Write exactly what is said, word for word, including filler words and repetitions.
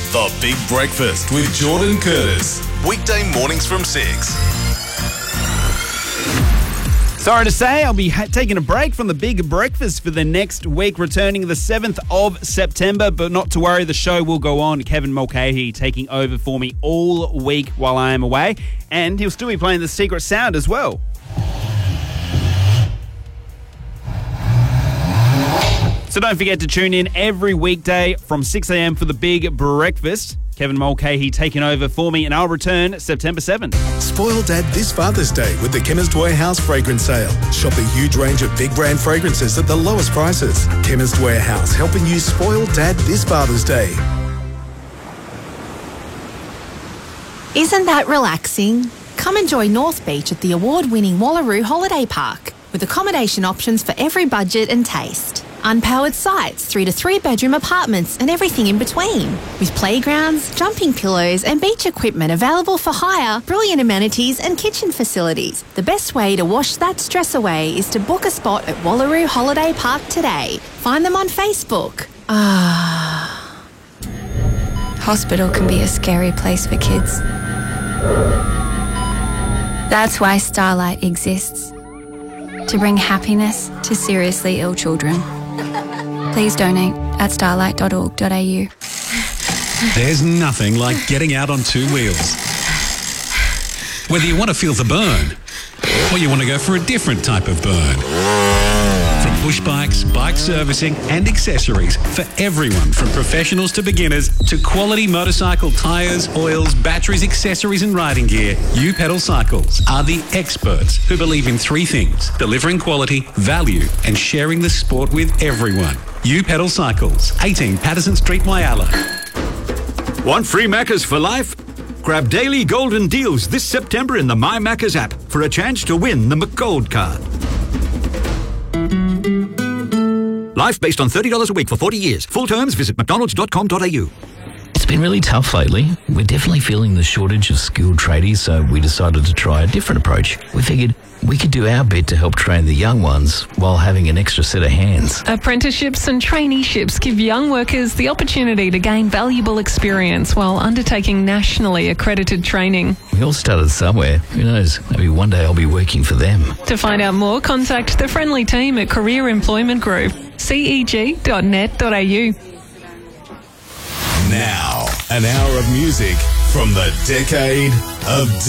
The Big Breakfast with Jordan Curtis. Weekday mornings from six. Sorry to say, I'll be ha- taking a break from the Big Breakfast for the next week, returning the seventh of September, but not to worry, the show will go on. Kevin Mulcahy taking over for me all week while I am away, and he'll still be playing the Secret Sound as well. So don't forget to tune in every weekday from six a.m. for the Big Breakfast. Kevin Mulcahy taking over for me, and I'll return September seventh. Spoil Dad this Father's Day with the Chemist Warehouse fragrance sale. Shop a huge range of big brand fragrances at the lowest prices. Chemist Warehouse, helping you spoil Dad this Father's Day. Isn't that relaxing? Come enjoy North Beach at the award-winning Wallaroo Holiday Park with accommodation options for every budget and taste. Unpowered sites, three to three bedroom apartments and everything in between. With playgrounds, jumping pillows and beach equipment available for hire, brilliant amenities and kitchen facilities. The best way to wash that stress away is to book a spot at Wallaroo Holiday Park today. Find them on Facebook. Ah. Hospital can be a scary place for kids. That's why Starlight exists. To bring happiness to seriously ill children. Please donate at starlight dot org dot a u. There's nothing like getting out on two wheels. Whether you want to feel the burn or you want to go for a different type of burn. From push bikes, bike servicing and accessories for everyone from professionals to beginners to quality motorcycle tyres, oils, batteries, accessories and riding gear, U Pedal Cycles are the experts who believe in three things: delivering quality, value and sharing the sport with everyone. U Pedal Cycles, eighteen Patterson Street, Whyalla. Want free Maccas for life? Grab daily golden deals this September in the My Maccas app for a chance to win the McGold card. Life based on thirty dollars a week for forty years. Full terms, visit mcdonalds dot com dot a u. It's been really tough lately. We're definitely feeling the shortage of skilled tradies, so we decided to try a different approach. We figured we could do our bit to help train the young ones while having an extra set of hands. Apprenticeships and traineeships give young workers the opportunity to gain valuable experience while undertaking nationally accredited training. We all started somewhere. Who knows? Maybe one day I'll be working for them. To find out more, contact the friendly team at Career Employment Group, c e g dot net dot a u. Now, an hour of music from the decade of